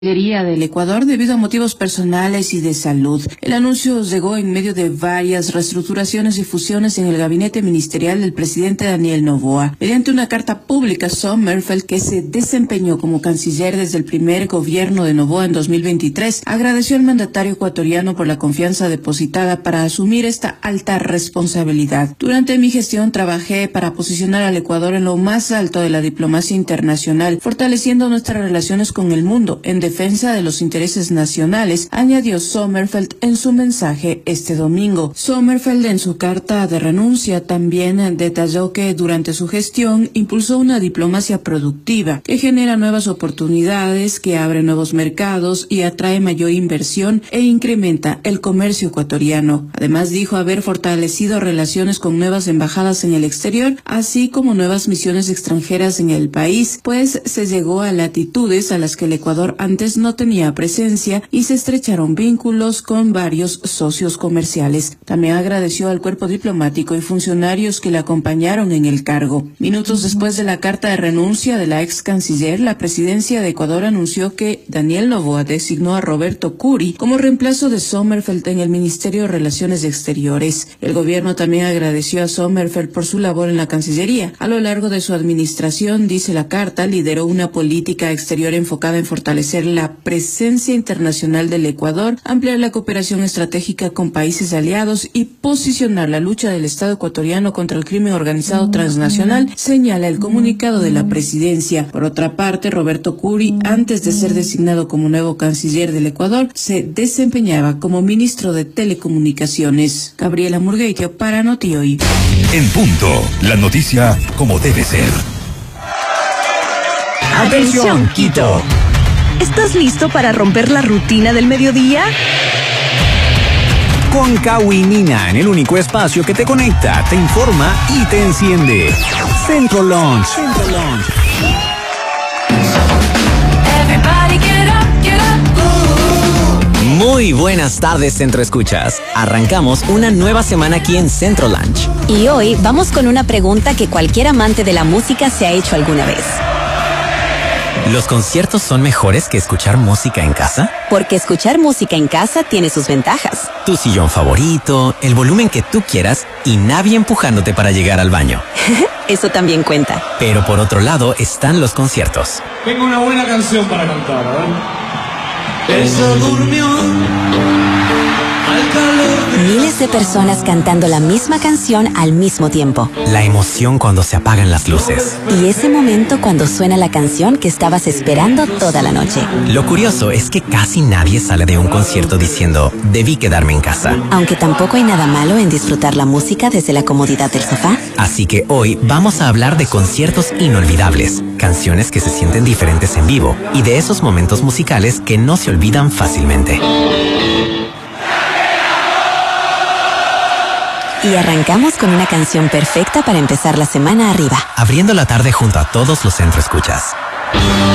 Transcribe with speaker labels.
Speaker 1: Del Ecuador debido a motivos personales y de salud. El anuncio llegó en medio de varias reestructuraciones y fusiones en el gabinete ministerial del presidente Daniel Noboa. Mediante una carta pública, Sommerfeld, que se desempeñó como canciller desde el primer gobierno de Noboa en 2023, agradeció al mandatario ecuatoriano por la confianza depositada para asumir esta alta responsabilidad. Durante mi gestión trabajé para posicionar al Ecuador en lo más alto de la diplomacia internacional, fortaleciendo nuestras relaciones con el mundo en defensa de los intereses nacionales, añadió Sommerfeld en su mensaje este domingo. Sommerfeld, en su carta de renuncia, también detalló que durante su gestión impulsó una diplomacia productiva que genera nuevas oportunidades, que abre nuevos mercados y atrae mayor inversión e incrementa el comercio ecuatoriano. Además, dijo haber fortalecido relaciones con nuevas embajadas en el exterior, así como nuevas misiones extranjeras en el país, pues se llegó a latitudes a las que el Ecuador antes no tenía presencia y se estrecharon vínculos con varios socios comerciales. También agradeció al cuerpo diplomático y funcionarios que le acompañaron en el cargo. Minutos después de la carta de renuncia de la ex canciller, la presidencia de Ecuador anunció que Daniel Noboa designó a Roberto Curi como reemplazo de Sommerfeld en el Ministerio de Relaciones Exteriores. El gobierno también agradeció a Sommerfeld por su labor en la Cancillería. A lo largo de su administración, dice la carta, lideró una política exterior enfocada en fortalecer la presencia internacional del Ecuador, ampliar la cooperación estratégica con países aliados y posicionar la lucha del Estado ecuatoriano contra el crimen organizado transnacional, señala el comunicado de la presidencia. Por otra parte, Roberto Curi, antes de ser designado como nuevo canciller del Ecuador, se desempeñaba como ministro de Telecomunicaciones. Gabriela Murgueitio para Noti Hoy.
Speaker 2: En punto, la noticia como debe ser.
Speaker 3: Atención, Quito. ¿Estás listo para romper la rutina del mediodía?
Speaker 4: Con Kawinina, en el único espacio que te conecta, te informa y te enciende. Centro Launch. Muy buenas tardes, Centro Escuchas. Arrancamos una nueva semana aquí en Centro Launch.
Speaker 3: Y hoy vamos con una pregunta que cualquier amante de la música se ha hecho alguna vez.
Speaker 4: ¿Los conciertos son mejores que escuchar música en casa?
Speaker 3: Porque escuchar música en casa tiene sus ventajas.
Speaker 4: Tu sillón favorito, el volumen que tú quieras y nadie empujándote para llegar al baño.
Speaker 3: Eso también cuenta.
Speaker 4: Pero por otro lado están los conciertos.
Speaker 5: Tengo una buena canción para cantar, a ver. Eso durmió al calor de...
Speaker 3: Miles de personas cantando la misma canción al mismo tiempo.
Speaker 4: La emoción cuando se apagan las luces.
Speaker 3: Y ese momento cuando suena la canción que estabas esperando toda la noche.
Speaker 4: Lo curioso es que casi nadie sale de un concierto diciendo, debí quedarme en casa.
Speaker 3: Aunque tampoco hay nada malo en disfrutar la música desde la comodidad del sofá.
Speaker 4: Así que hoy vamos a hablar de conciertos inolvidables, canciones que se sienten diferentes en vivo y de esos momentos musicales que no se olvidan fácilmente.
Speaker 3: Y arrancamos con una canción perfecta para empezar la semana arriba.
Speaker 4: Abriendo la tarde junto a todos los Centro Escuchas.